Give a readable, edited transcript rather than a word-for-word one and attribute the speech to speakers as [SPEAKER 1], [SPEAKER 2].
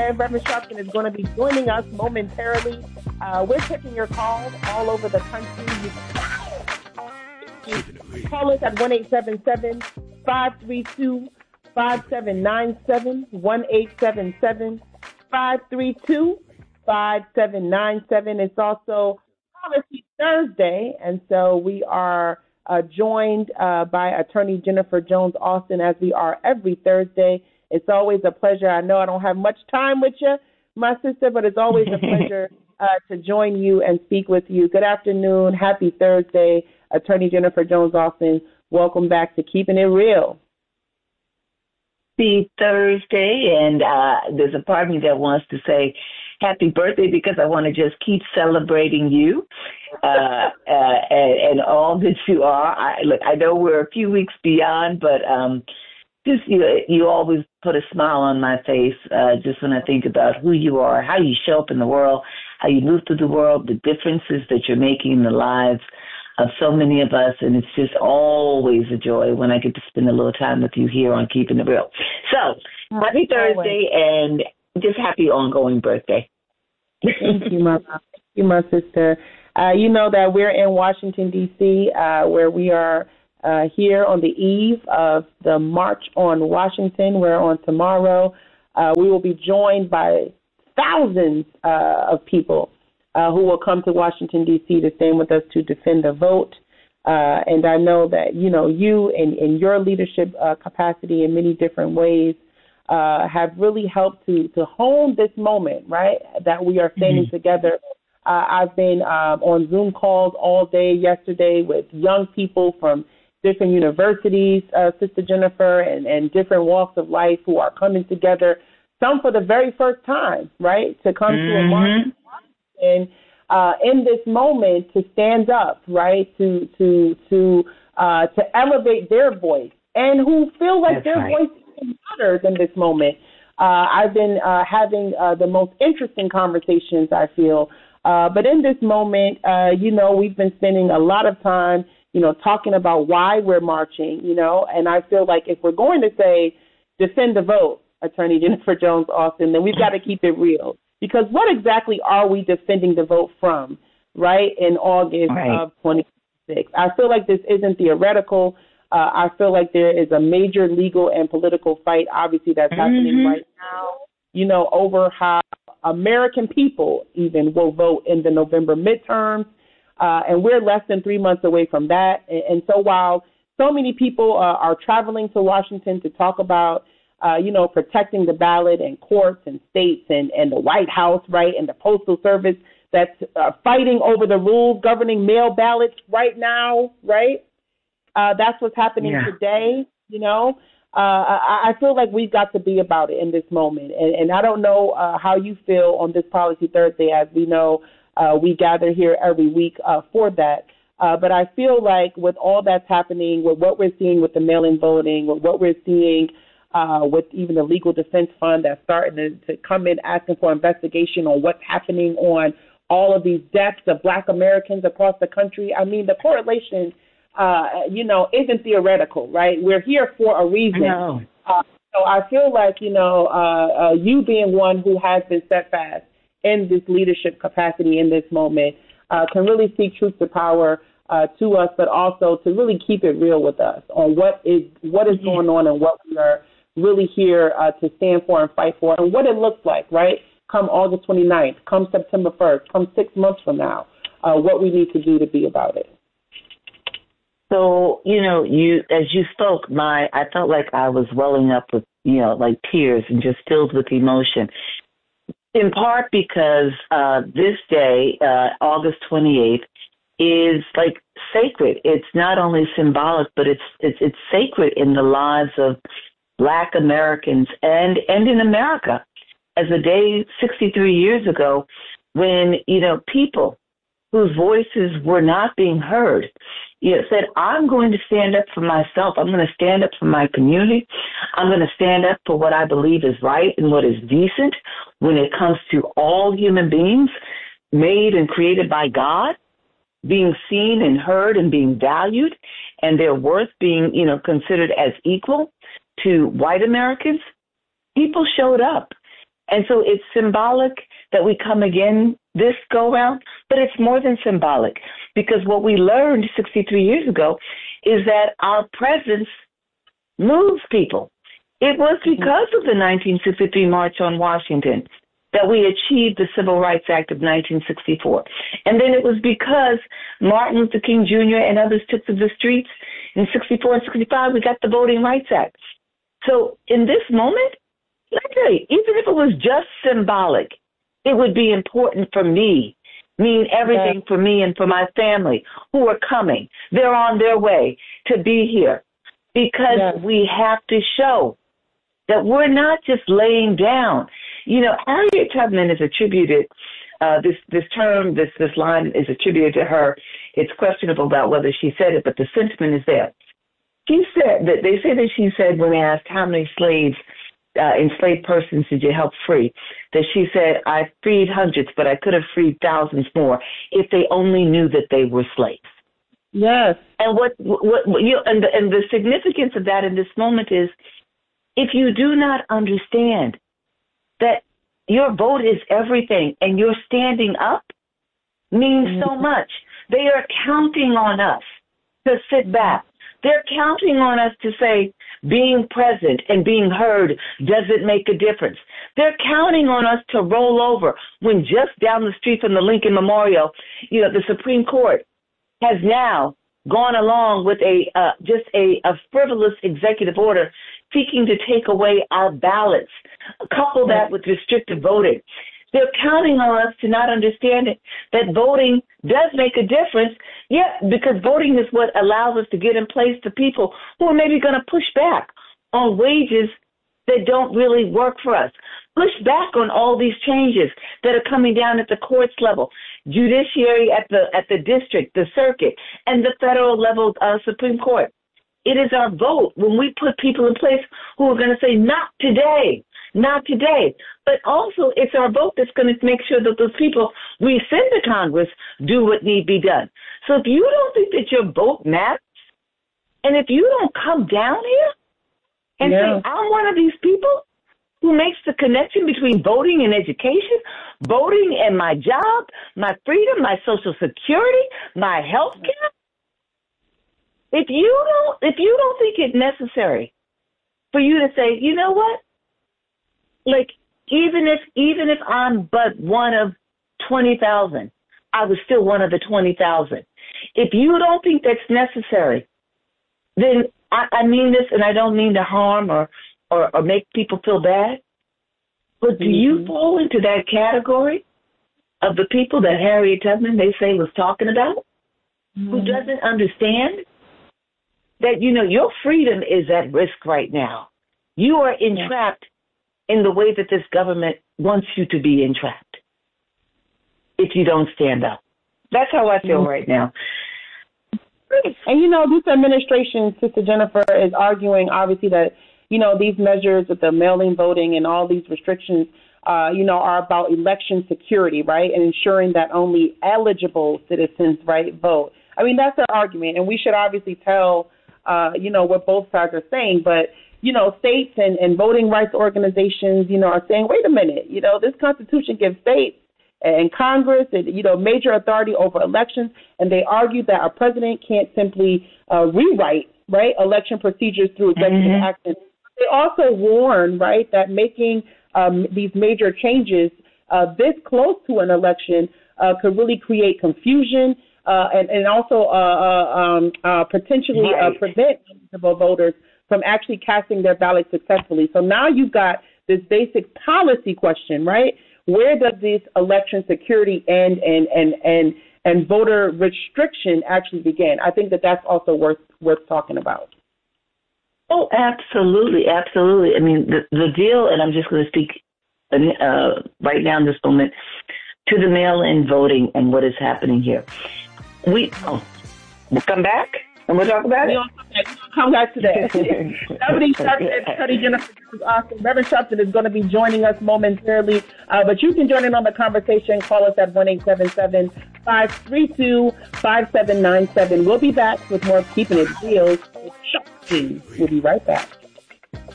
[SPEAKER 1] and Reverend Sharpton is going to be joining us momentarily. We're taking your calls all over the country. You call us at 1-877-532-5797, 1-877-532-5797. It's also Policy Thursday, and so we are joined by Attorney Jennifer Jones Austin, as we are every Thursday. It's always a pleasure. I know I don't have much time with you, my sister, but it's always a pleasure to join you and speak with you. Good afternoon. Happy Thursday, Attorney Jennifer Jones Austin. Welcome back to Keeping It Real.
[SPEAKER 2] Happy Thursday, and there's a part of me that wants to say happy birthday because I want to just keep celebrating you and all that you are. I know we're a few weeks beyond, but just you always put a smile on my face just when I think about who you are, how you show up in the world, how you move through the world, the differences that you're making in the lives of so many of us, and it's just always a joy when I get to spend a little time with you here on Keeping It Real. So, happy Thursday, and just happy ongoing birthday.
[SPEAKER 1] Thank you, my mom. Thank you, my sister. You know that we're in Washington, D.C., where we are here on the eve of the March on Washington. We're on tomorrow. We will be joined by thousands of people who will come to Washington, D.C. to stand with us to defend the vote. And I know that, you in your leadership capacity in many different ways have really helped to hone this moment, right, that we are standing together. I've been on Zoom calls all day yesterday with young people from different universities, Sister Jennifer, and different walks of life who are coming together, some for the very first time, right, to come to a march. And in this moment, to stand up, right, to elevate their voice, and who feel like their voice matters in this moment. I've been having the most interesting conversations, I feel. But in this moment, we've been spending a lot of time, talking about why we're marching, and I feel like if we're going to say defend the vote, Attorney Jennifer Jones Austin, then we've got to keep it real. Because what exactly are we defending the vote from, right, in August of 2026? I feel like this isn't theoretical. I feel like there is a major legal and political fight, obviously, that's happening right now, over how American people even will vote in the November midterms. And we're less than 3 months away from that. And so while so many people are traveling to Washington to talk about protecting the ballot and courts and states and the White House, right, and the Postal Service that's fighting over the rules governing mail ballots right now, right? That's what's happening today, I feel like we've got to be about it in this moment. And I don't know how you feel on this Policy Thursday. As we know, we gather here every week for that. But I feel like with all that's happening, with what we're seeing with the mail-in voting, with what we're seeing with even the Legal Defense Fund that's starting to come in asking for investigation on what's happening on all of these deaths of Black Americans across the country. I mean, the correlation, isn't theoretical, right? We're here for a reason.
[SPEAKER 2] No.
[SPEAKER 1] So I feel like, you being one who has been steadfast in this leadership capacity in this moment can really speak truth to power to us, but also to really keep it real with us on what is going on and what we are really here to stand for and fight for, and what it looks like, right, come August 29th, come September 1st, come 6 months from now, what we need to do to be about it.
[SPEAKER 2] So, as you spoke, I felt like I was welling up with, like tears and just filled with emotion, in part because this day, August 28th, is like sacred. It's not only symbolic, but it's sacred in the lives of Black Americans and in America. As a day 63 years ago, when people whose voices were not being heard, said, I'm going to stand up for myself. I'm going to stand up for my community. I'm going to stand up for what I believe is right and what is decent when it comes to all human beings made and created by God, being seen and heard and being valued, and their worth being, considered as equal to white Americans. People showed up. And so it's symbolic that we come again this go round, but it's more than symbolic, because what we learned 63 years ago is that our presence moves people. It was because of the 1963 March on Washington that we achieved the Civil Rights Act of 1964. And then it was because Martin Luther King Jr. and others took to the streets in 64 and 65, we got the Voting Rights Act. So in this moment, let me tell you, even if it was just symbolic, it would be important for me, mean everything for me and for my family who are coming. They're on their way to be here, because we have to show that we're not just laying down. You know, Harriet Tubman is attributed, this line is attributed to her. It's questionable about whether she said it, but the sentiment is there. She said that, they say that she said, when asked how many enslaved persons did you help free, that she said, I freed hundreds, but I could have freed thousands more if they only knew that they were slaves.
[SPEAKER 1] Yes.
[SPEAKER 2] And the significance of that in this moment is, if you do not understand that your vote is everything and your standing up means so much, they are counting on us to sit back. They're counting on us to say being present and being heard doesn't make a difference. They're counting on us to roll over when just down the street from the Lincoln Memorial, you know, the Supreme Court has now gone along with a frivolous executive order seeking to take away our ballots, couple that with restricted voting. They're counting on us to not understand it, that voting does make a difference, because voting is what allows us to get in place the people who are maybe going to push back on wages that don't really work for us, push back on all these changes that are coming down at the courts level, judiciary at the district, the circuit, and the federal level Supreme Court. It is our vote when we put people in place who are going to say, not today, not today. But also it's our vote that's going to make sure that those people we send to Congress do what need be done. So if you don't think that your vote matters, and if you don't come down here and say, I'm one of these people who makes the connection between voting and education, voting and my job, my freedom, my Social Security, my health care, if you don't think it necessary for you to say, you know what, like even if I'm but one of 20,000, I was still one of the 20,000. If you don't think that's necessary, then I mean this, and I don't mean to harm or make people feel bad, but do you fall into that category of the people that Harriet Tubman, they say, was talking about, who doesn't understand that, you know, your freedom is at risk right now? You are entrapped in the way that this government wants you to be entrapped if you don't stand up. That's how I feel right now.
[SPEAKER 1] And, you know, this administration, Sister Jennifer, is arguing, obviously, that, you know, these measures with the mail-in voting and all these restrictions, you know, are about election security, right, and ensuring that only eligible citizens, right, vote. I mean, that's their argument, and we should obviously tell, you know, what both sides are saying. But, you know, states and voting rights organizations, you know, are saying, wait a minute, you know, this Constitution gives states and Congress, and, you know, major authority over elections, and they argue that a president can't simply rewrite, right, election procedures through executive action. They also warn, right, that making these major changes this close to an election could really create confusion and also potentially prevent eligible voters from actually casting their ballots successfully. So now you've got this basic policy question, right? Where does this election security end and voter restriction actually begin? I think that that's also worth talking about.
[SPEAKER 2] Oh, absolutely, absolutely. I mean, the deal, and I'm just going to speak right now in this moment, to the mail-in voting and what is happening here. We'll come back and we'll talk about it.
[SPEAKER 1] We'll come back today. Reverend Jennifer was awesome. Reverend Sharpton is going to be joining us momentarily, but you can join in on the conversation. Call us at 1-877-532-5797. We'll be back with more Keeping It Real with Sharpton. We'll be right back.